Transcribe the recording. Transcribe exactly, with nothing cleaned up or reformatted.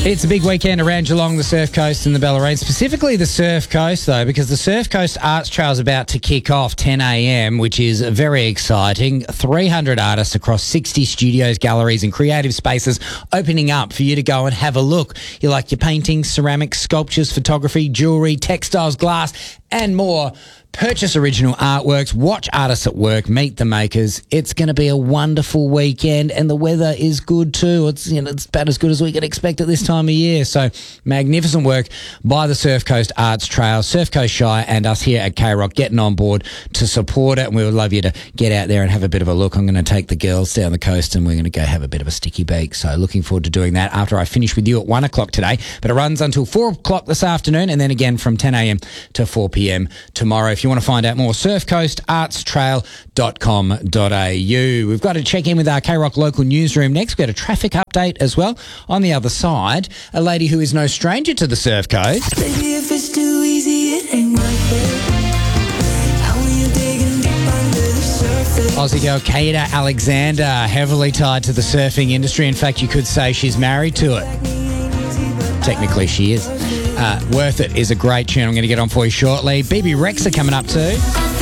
It's a big weekend around Geelong, the Surf Coast and the Bellarine, specifically the Surf Coast, though, because the Surf Coast Arts Trail is about to kick off ten a.m, which is very exciting. three hundred artists across sixty studios, galleries and creative spaces opening up for you to go and have a look. You like your paintings, ceramics, sculptures, photography, jewellery, textiles, glass and more. Purchase original artworks, watch artists at work, meet the makers. It's going to be a wonderful weekend and the weather is good too. It's, you know, it's about as good as we can expect at this time of year. So magnificent work by the Surf Coast Arts Trail, Surf Coast Shire and us here at K-Rock getting on board to support it, and we would love you to get out there and have a bit of a look. I'm going to take the girls down the coast and we're going to go have a bit of a sticky beak. So looking forward to doing that after I finish with you at one o'clock today. But it runs until four o'clock this afternoon and then again from ten a.m. to four p.m. tomorrow. If you want to find out more, surf coast arts trail dot com dot a u. We've got to check in with our K-Rock local newsroom next. We've got a traffic update as well. On the other side, a lady who is no stranger to the Surf Coast. Baby, if it's too easy, it ain't right there. How are you digging deep under the surface? Aussie girl Kaida Alexander, heavily tied to the surfing industry. In fact, you could say she's married to it. Technically, she is. Uh, Worth It is a great tune. I'm going to get on for you shortly. B B Rex are coming up too.